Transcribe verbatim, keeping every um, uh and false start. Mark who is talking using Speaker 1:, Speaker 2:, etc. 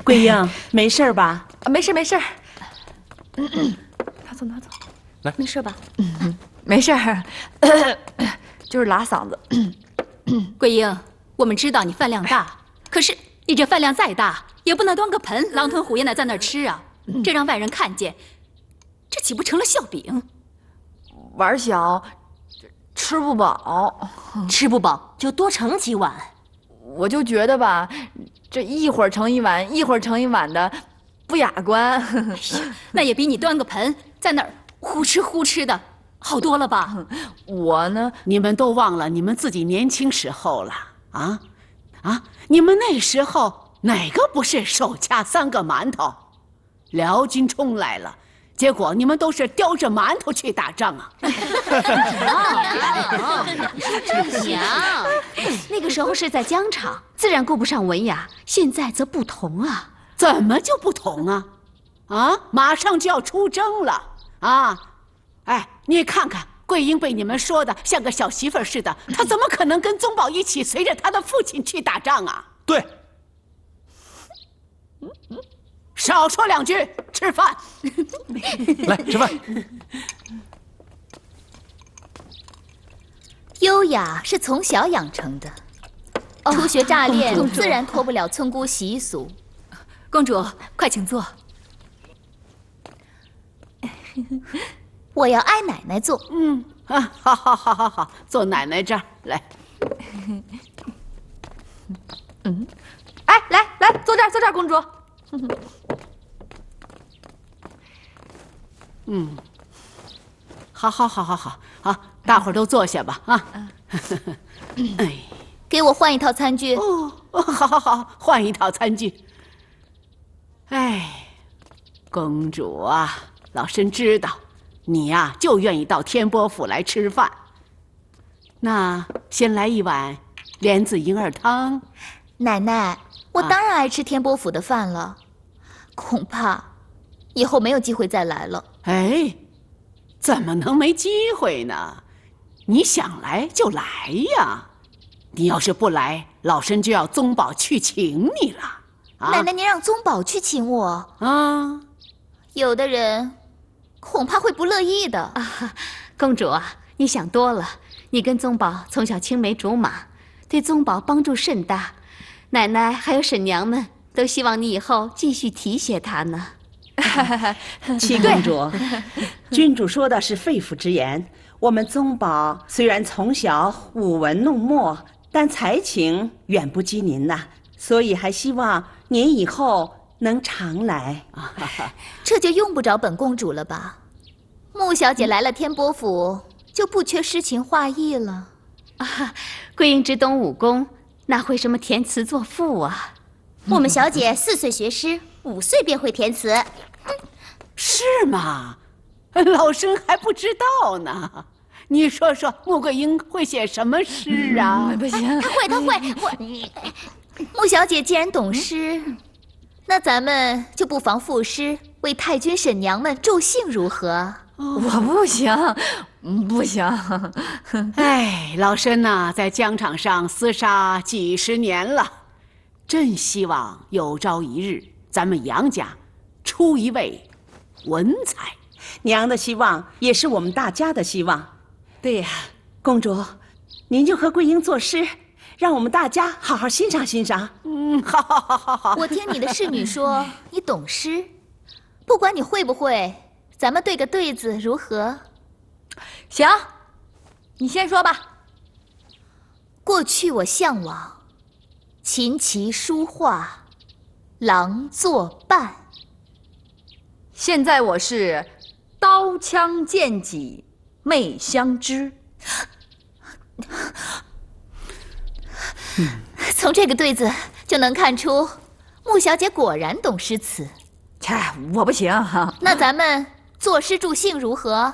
Speaker 1: 桂英，没事吧？
Speaker 2: 啊，没事没事。拿走拿走，
Speaker 3: 来，
Speaker 4: 没事吧？
Speaker 2: 嗯，没事儿，就是拉嗓子。
Speaker 4: 桂英，我们知道你饭量大，可是你这饭量再大，也不能端个盆狼吞虎咽的在那儿吃啊！这让外人看见，这岂不成了笑柄？
Speaker 2: 碗小，吃不饱，
Speaker 1: 吃不饱就多盛几碗。
Speaker 2: 我就觉得吧，这一会儿盛一碗，一会儿盛一碗的，不雅观。
Speaker 4: 那也比你端个盆在那儿呼哧呼哧的好多了吧？
Speaker 2: 我呢，
Speaker 5: 你们都忘了你们自己年轻时候了啊啊！你们那时候哪个不是手掐三个馒头？辽军冲来了。结果你们都是叼着馒头去打仗啊！
Speaker 4: 娘，那个时候是在疆场，自然顾不上文雅。现在则不同啊！
Speaker 5: 怎么就不同啊？啊，马上就要出征了啊！哎，你看看桂英被你们说的像个小媳妇似的，她怎么可能跟宗保一起随着她的父亲去打仗啊？
Speaker 3: 对。
Speaker 5: 少说两句，吃饭。
Speaker 3: 来吃饭。
Speaker 6: 优雅是从小养成的，初学乍练，自然脱不了村姑习俗。
Speaker 4: 公主，快请坐。
Speaker 6: 我要挨奶奶坐。
Speaker 5: 嗯啊，好好好好好，坐奶奶这儿来。
Speaker 2: 嗯，哎，来来，坐这儿，坐这儿，公主。
Speaker 5: 嗯，好，好，好，好，好，好，大伙儿都坐下吧啊！
Speaker 6: 哎，给我换一套餐具。
Speaker 5: 哦，好，好，好，换一套餐具。哎，公主啊，老身知道你呀就愿意到天波府来吃饭。那先来一碗莲子银耳汤。
Speaker 6: 奶奶，我当然爱吃天波府的饭了，恐怕以后没有机会再来了。
Speaker 5: 哎，怎么能没机会呢？你想来就来呀！你要是不来，老身就要宗保去请你了。啊、
Speaker 6: 奶奶，您让宗保去请我
Speaker 5: 啊？
Speaker 6: 有的人恐怕会不乐意的。
Speaker 4: 啊，公主啊，你想多了。你跟宗保从小青梅竹马，对宗保帮助甚大。奶奶还有婶娘们都希望你以后继续提携他呢。
Speaker 1: 七公主，君主说的是肺腑之言。我们宗保虽然从小舞文弄墨，但才情远不及您呐，所以还希望您以后能常来。
Speaker 6: 这就用不着本公主了吧？穆小姐来了天波府，就不缺诗情画意了。
Speaker 4: 啊，桂英只懂武功，哪会什么填词作赋啊？
Speaker 6: 我们小姐四岁学诗，五岁便会填词。
Speaker 5: 是吗？老身还不知道呢。你说说，穆桂英会写什么诗啊？
Speaker 2: 不行，
Speaker 6: 她会，她会。我，穆小姐既然懂诗，那咱们就不妨赋诗为太君婶娘们助兴，如何？
Speaker 2: 我不行，不行。
Speaker 5: 哎，老身呐，在疆场上厮杀几十年了，真希望有朝一日咱们杨家出一位文才。
Speaker 1: 娘的希望也是我们大家的希望。
Speaker 2: 对呀，
Speaker 1: 公主，您就和桂英作诗，让我们大家好好欣赏欣赏。
Speaker 5: 嗯，好，好，好，好，好。
Speaker 6: 我听你的侍女说你懂诗，不管你会不会，咱们对个对子如何？
Speaker 2: 行，你先说吧。
Speaker 6: 过去我向往琴棋书画，郎作伴。
Speaker 2: 现在我是刀枪剑戟妹相知。
Speaker 6: 从这个对子就能看出，穆小姐果然懂诗词。
Speaker 2: 切，我不行。
Speaker 6: 那咱们作诗助兴如何？